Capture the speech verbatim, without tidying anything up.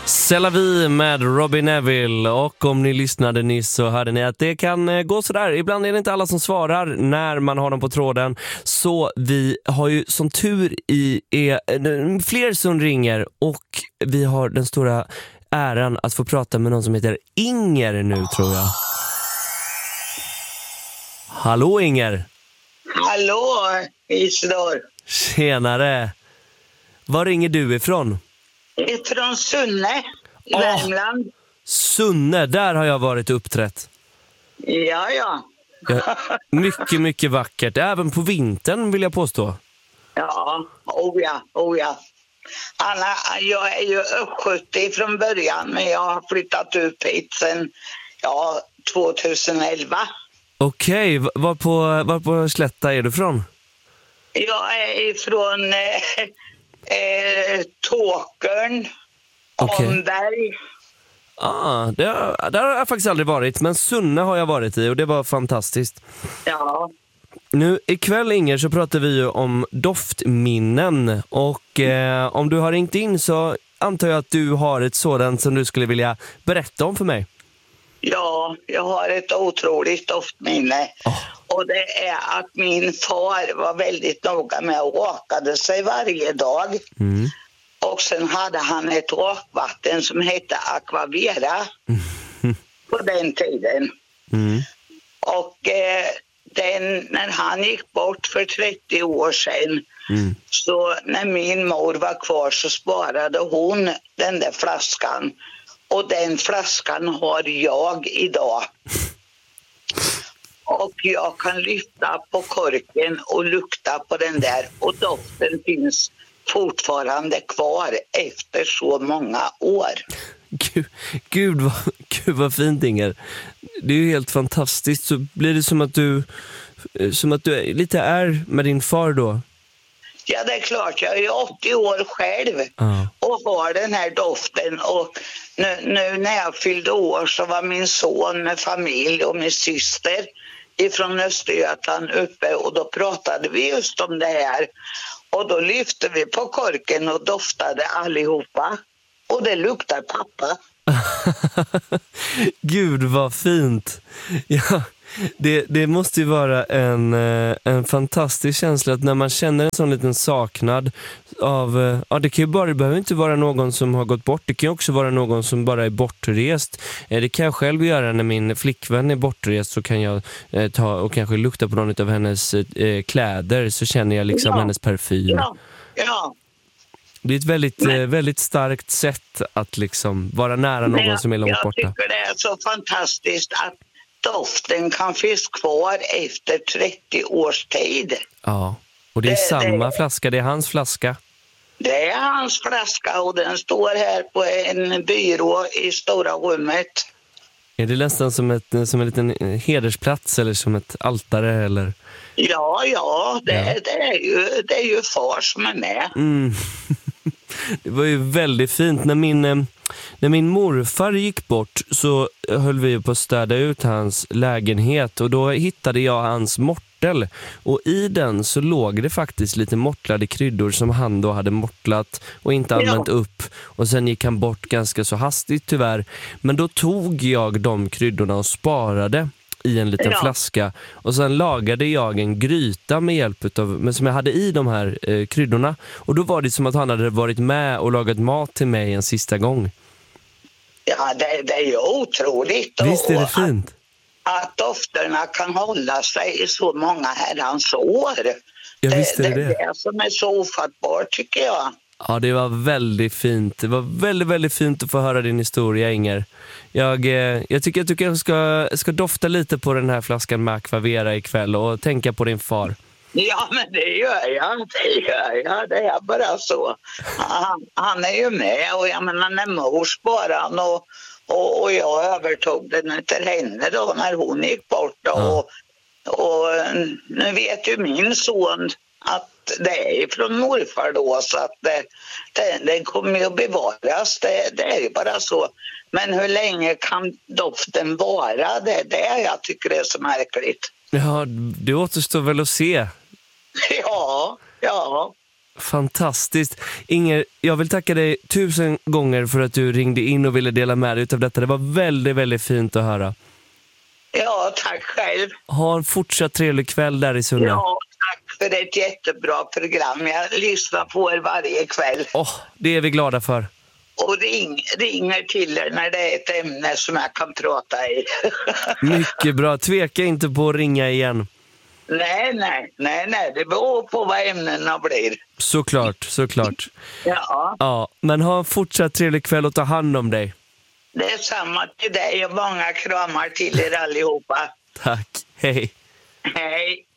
C'est la vie med Robbie Neville. Och om ni lyssnade nyss så hörde ni att det kan gå sådär. Ibland är det inte alla som svarar när man har dem på tråden. Så vi har ju som tur i är fler som ringer. Och vi har den stora äran att få prata med någon som heter Inger nu, tror jag. Hallå Inger. Hallå Isidor. Tjenare. Var ringer du ifrån? Från Sunne, i oh, Värmland. Sunne, där har jag varit uppträtt. Ja, ja. ja. Mycket, mycket vackert. Även på vintern vill jag påstå. Ja, oh ja, oh ja. Anna, jag är ju sjuttio från början, men jag har flyttat upp hit sedan ja, tjugoelva. Okej, okay, var på, var på Slätta är du från? Jag är ifrån eh, eh, Tåkern, okay. Omberg. Ah, det har, där har jag faktiskt aldrig varit, men Sunne har jag varit i och det var fantastiskt. Ja. Nu ikväll Inger så pratar vi ju om doftminnen och eh, om du har ringt in så antar jag att du har ett sådant som du skulle vilja berätta om för mig. Ja, jag har ett otroligt doftminne. Oh. Och det är att min far var väldigt noga med att rakade sig varje dag. Mm. Och sen hade han ett rakvatten som hette Aquavera mm. på den tiden. Mm. Och eh, den, när han gick bort för trettio år sedan mm. så när min mor var kvar så sparade hon den där flaskan. Och den flaskan har jag idag. Och jag kan lyfta på korken och lukta på den där. Och doften finns fortfarande kvar efter så många år. Gud, gud, vad, gud vad fint Inger. Det är ju helt fantastiskt. Så blir det som att du, som att du lite är med din far då? Ja, det är klart. Jag är åttio år själv ah. och har den här doften. Och nu, nu när jag fyllde år så var min son med familj och min syster ifrån Östergötland uppe. Och då pratade vi just om det här. Och då lyfte vi på korken och doftade allihopa. Och det luktar pappa. Gud vad fint. Ja. Det, det måste ju vara en, en fantastisk känsla att när man känner en sån liten saknad av, ja det kan ju bara, det behöver inte vara någon som har gått bort, det kan ju också vara någon som bara är bortrest. Det kan jag själv göra när min flickvän är bortrest, så kan jag eh, ta och kanske lukta på någon av hennes eh, kläder, så känner jag liksom ja. hennes parfym. Ja, ja. Det är ett väldigt, Men, väldigt starkt sätt att liksom vara nära någon jag, som är långt borta. Jag tycker det är så fantastiskt att doften kan finnas kvar efter trettio års tid. Ja, och det är det, samma det, flaska, det är hans flaska. Det är hans flaska och den står här på en byrå i stora rummet. Är det nästan som, ett, som en liten hedersplats eller som ett altare? Eller? Ja, ja, det, ja. Det, är ju, det är ju far som är med. Mm. Det var ju väldigt fint. När min, när min morfar gick bort så höll vi på att städa ut hans lägenhet. Och då hittade jag hans mortel. Och i den så låg det faktiskt lite mortlade kryddor som han då hade mortlat och inte använt ja. upp. Och sen gick han bort ganska så hastigt tyvärr. Men då tog jag de kryddorna och sparade i en liten ja. flaska. Och sen lagade jag en gryta med hjälp av, men som jag hade i de här eh, kryddorna. Och då var det som att han hade varit med och lagat mat till mig en sista gång. Ja, det, det är ju otroligt. Visst är det fint? Att, att dofterna kan hålla sig i så många herrans år. Ja, det, visst är det, det, det. det är som är så ofattbart tycker jag. Ja, det var väldigt fint. Det var väldigt, väldigt fint att få höra din historia, Inger. Jag, eh, jag tycker att du kanske ska, ska dofta lite på den här flaskan med Aquavera ikväll och tänka på din far. Ja, men det gör jag. Det gör jag. Det är bara så. Han, han är ju med och jag menar när mor sparade och, och, och jag övertog den till henne då när hon gick bort. Och, ja. och, och nu vet ju min son att det är från morfar då, så att det, det, det kommer ju att bevaras, det, det är ju bara så. Men hur länge kan doften vara? Det, det är jag tycker det är så märkligt. Ja, det återstår väl att se. Ja, ja. Fantastiskt. Inger, jag vill tacka dig tusen gånger för att du ringde in och ville dela med dig av detta. Det var väldigt, väldigt fint att höra. Ja, tack själv. Ha en fortsatt trevlig kväll där i Sunne. Ja, tack för ett jättebra program. Jag lyssnar på er varje kväll. Åh, oh, det är vi glada för. Och ring, ringer till er när det är ett ämne som jag kan prata i. Mycket bra. Tveka inte på att ringa igen. Nej, nej, nej, nej. Det beror på vad ämnena blir. Såklart, såklart. Ja. Ja, men ha en fortsatt trevlig kväll och ta hand om dig. Det är samma till dig och många kramar till er allihopa. Tack, hej. Hej.